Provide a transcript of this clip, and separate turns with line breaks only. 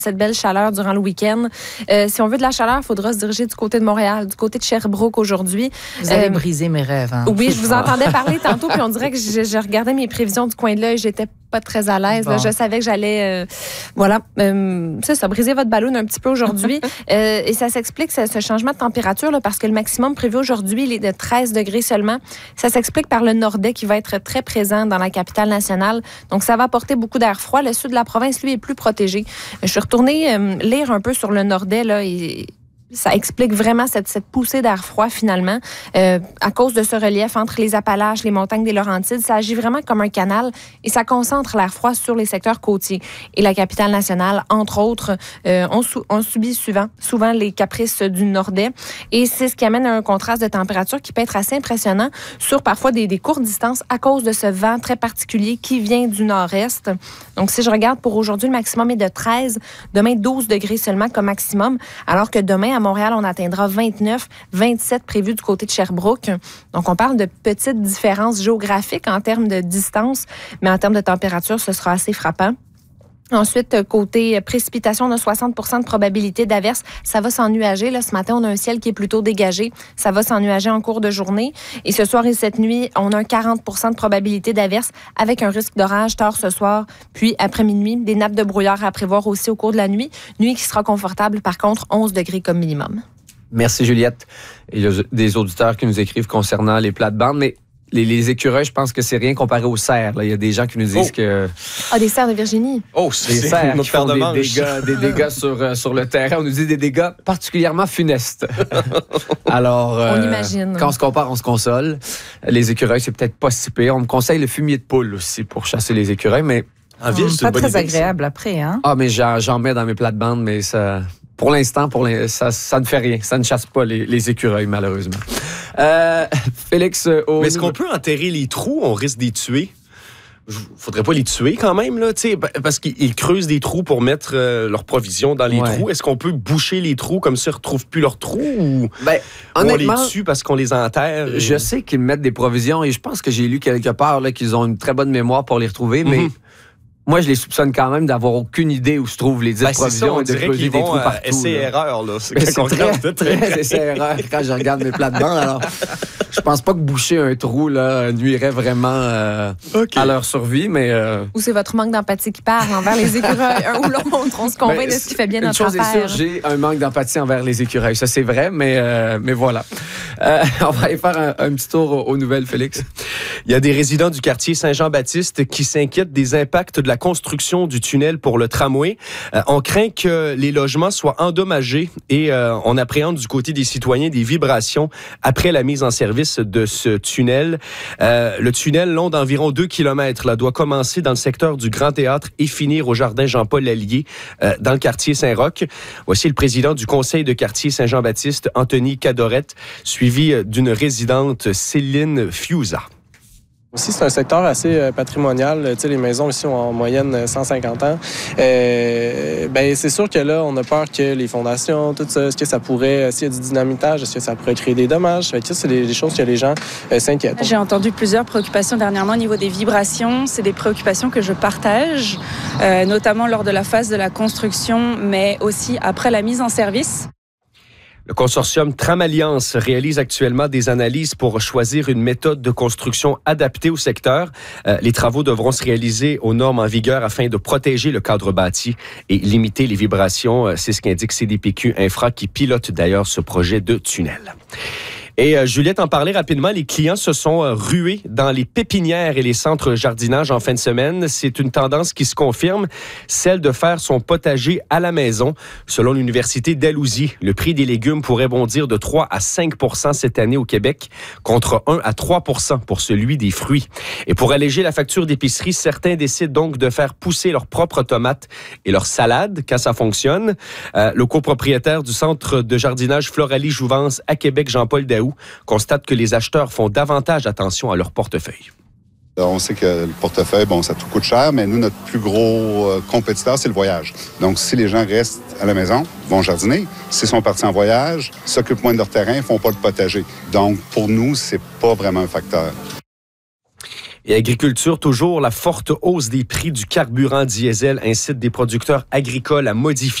cette belle chaleur durant le week-end. Si on veut de la chaleur, il faudra se diriger du côté de Montréal, du côté de Sherbrooke aujourd'hui.
Vous avez brisé mes rêves. Hein?
Oui, je vous entendais parler tantôt, puis on dirait que je regardais mes prévisions du coin de l'œil, j'étais pas très à l'aise. Bon. Là, je savais que j'allais, c'est ça, briser votre ballon un petit peu aujourd'hui. Et ça s'explique, ce changement de température, là, parce que le maximum prévu aujourd'hui, il est de 13 degrés seulement. Ça s'explique par le nordais qui va être très présent dans la capitale nationale. Donc, ça va apporter beaucoup d'air froid. Le sud de la province, lui, est plus protégé. Je suis retournée lire un peu sur le nordais, là, et ça explique vraiment cette poussée d'air froid, finalement. À cause de ce relief entre les Appalaches, les montagnes des Laurentides, ça agit vraiment comme un canal et ça concentre l'air froid sur les secteurs côtiers. Et la capitale nationale, entre autres, on subit souvent les caprices du nordais. Et c'est ce qui amène à un contraste de température qui peut être assez impressionnant sur parfois des courtes distances à cause de ce vent très particulier qui vient du nord-est. Donc, si je regarde pour aujourd'hui, le maximum est de 13. Demain, 12 degrés seulement comme maximum, alors que demain, à Montréal, on atteindra 29, 27 prévus du côté de Sherbrooke. Donc, on parle de petites différences géographiques en termes de distance, mais en termes de température, ce sera assez frappant. Ensuite, côté précipitation, on a 60% de probabilité d'averse. Ça va s'ennuager. Là, ce matin, on a un ciel qui est plutôt dégagé. Ça va s'ennuager en cours de journée. Et ce soir et cette nuit, on a un 40% de probabilité d'averse avec un risque d'orage tard ce soir, puis après minuit. Des nappes de brouillard à prévoir aussi au cours de la nuit. Nuit qui sera confortable, par contre, 11 degrés comme minimum.
Merci, Juliette. Il y a des auditeurs qui nous écrivent concernant les plates-bandes, mais les écureuils, je pense que c'est rien comparé aux cerfs. Là. Il y a des gens qui nous disent que...
Ah, des cerfs de Virginie.
C'est des cerfs qui font des dégâts sur le terrain. On nous dit des dégâts particulièrement funestes. Alors,
on imagine.
Quand on se compare, on se console. Les écureuils, c'est peut-être pas si pire. On me conseille le fumier de poule aussi pour chasser les écureuils, mais...
En ville, c'est pas très agréable après, hein?
Ah, mais j'en mets dans mes plates-bandes, mais ça... Pour l'instant, ça ne fait rien. Ça ne chasse pas les écureuils, malheureusement. Félix...
Mais est-ce qu'on peut enterrer les trous? On risque de les tuer. Faudrait pas les tuer quand même, là, parce qu'ils creusent des trous pour mettre leurs provisions dans les trous. Est-ce qu'on peut boucher les trous comme ça, ils ne retrouvent plus leurs trous? Ou on les tue parce qu'on les enterre?
Je sais qu'ils mettent des provisions et je pense que j'ai lu quelque part là, qu'ils ont une très bonne mémoire pour les retrouver, mais... Moi, je les soupçonne quand même d'avoir aucune idée où se trouvent les dites provisions et de creuser des trous partout.
Essai-erreur, là.
C'est très essai-erreur quand je regarde mes plates-bandes. Alors, je pense pas que boucher un trou là, nuirait vraiment à leur survie, mais...
Ou c'est votre manque d'empathie qui parle envers les écureuils. Un ou l'autre, on se convainc de ce qui fait bien notre affaire.
Une chose est sûre, j'ai un manque d'empathie envers les écureuils. Ça, c'est vrai, mais voilà. On va aller faire un petit tour aux nouvelles, Félix.
Il y a des résidents du quartier Saint-Jean-Baptiste qui s'inquiètent des impacts de la construction du tunnel pour le tramway. On craint que les logements soient endommagés et on appréhende du côté des citoyens des vibrations après la mise en service de ce tunnel. Le tunnel long d'environ 2 km là, doit commencer dans le secteur du Grand Théâtre et finir au jardin Jean-Paul Lallier dans le quartier Saint-Roch. Voici le président du conseil de quartier Saint-Jean-Baptiste, Anthony Cadorette, suivi d'une résidente, Céline Fiusa.
Aussi, c'est un secteur assez patrimonial. Tu sais, les maisons ici ont en moyenne 150 ans. C'est sûr que là, on a peur que les fondations, tout ça, est-ce que ça pourrait, s'il y a du dynamitage, est-ce que ça pourrait créer des dommages? Fait que c'est des choses que les gens s'inquiètent.
J'ai entendu plusieurs préoccupations dernièrement au niveau des vibrations. C'est des préoccupations que je partage, notamment lors de la phase de la construction, mais aussi après la mise en service.
Le consortium Tramalliance réalise actuellement des analyses pour choisir une méthode de construction adaptée au secteur. Les travaux devront se réaliser aux normes en vigueur afin de protéger le cadre bâti et limiter les vibrations. C'est ce qu'indique CDPQ Infra qui pilote d'ailleurs ce projet de tunnel. Et Juliette en parlait rapidement, les clients se sont rués dans les pépinières et les centres jardinage en fin de semaine. C'est une tendance qui se confirme, celle de faire son potager à la maison. Selon l'Université Dalhousie, le prix des légumes pourrait bondir de 3 à 5 % cette année au Québec, contre 1 à 3 % pour celui des fruits. Et pour alléger la facture d'épicerie, certains décident donc de faire pousser leurs propres tomates et leurs salades quand ça fonctionne. Le copropriétaire du centre de jardinage Floralie-Jouvence à Québec, Jean-Paul Daou, constate que les acheteurs font davantage attention à leur portefeuille.
On sait que le portefeuille, ça tout coûte cher, mais nous, notre plus gros compétiteur, c'est le voyage. Donc, si les gens restent à la maison, vont jardiner, s'ils sont partis en voyage, s'occupent moins de leur terrain, font pas de potager. Donc, pour nous, c'est pas vraiment un facteur.
Et agriculture, toujours, la forte hausse des prix du carburant diesel incite des producteurs agricoles à modifier